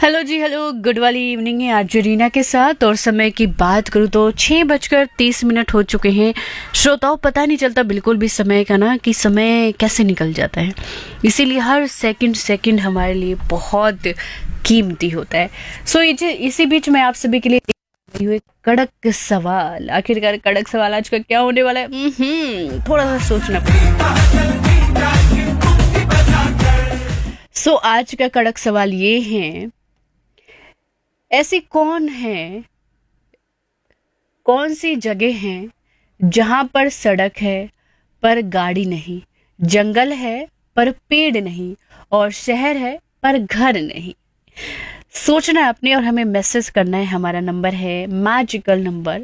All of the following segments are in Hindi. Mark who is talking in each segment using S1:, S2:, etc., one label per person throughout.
S1: हेलो जी, हेलो, गुड वाली इवनिंग है आज रीना के साथ। और समय की बात करूँ तो 6:30 हो चुके हैं। श्रोताओं, पता नहीं चलता बिल्कुल भी समय का ना, कि समय कैसे निकल जाता है। इसीलिए हर सेकंड सेकंड हमारे लिए बहुत कीमती होता है। सो इसी बीच मैं आप सभी के लिए लेकर आई हूँ एक कड़क सवाल। आखिरकार कड़क सवाल आज का क्या होने वाला है, थोड़ा सा सोचना पड़ेगा। सो आज का कड़क सवाल ये है, ऐसी कौन सी जगह है जहां पर सड़क है पर गाड़ी नहीं, जंगल है पर पेड़ नहीं, और शहर है पर घर नहीं। सोचना है अपने और हमें मैसेज करना है। हमारा नंबर है मैजिकल नंबर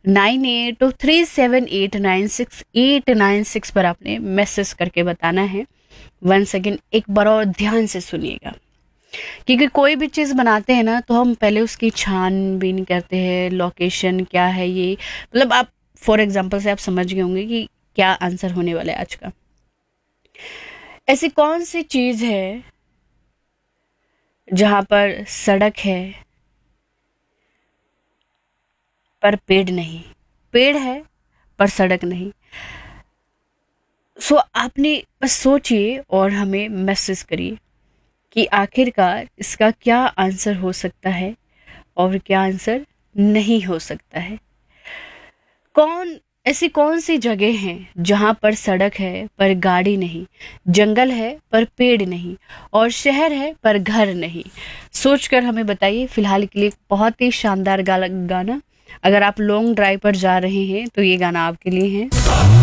S1: 98237896 पर आपने मैसेज करके बताना है। वंस अगेन एक बार और ध्यान से सुनिएगा, क्योंकि कोई भी चीज़ बनाते हैं ना तो हम पहले उसकी छानबीन करते हैं, लोकेशन क्या है ये, मतलब आप फॉर एग्जांपल से आप समझ गए होंगे कि क्या आंसर होने वाला है आज का। ऐसी कौन सी चीज़ है जहां पर सड़क है पर पेड़ नहीं, पेड़ है पर सड़क नहीं। सो आपने बस सोचिए और हमें मैसेज करिए कि आखिरकार इसका क्या आंसर हो सकता है और क्या आंसर नहीं हो सकता है। कौन सी जगह है जहां पर सड़क है पर गाड़ी नहीं, जंगल है पर पेड़ नहीं, और शहर है पर घर नहीं। सोचकर हमें बताइए। फिलहाल के लिए बहुत ही शानदार गाना, अगर आप लॉन्ग ड्राइव पर जा रहे हैं तो ये गाना आपके लिए है।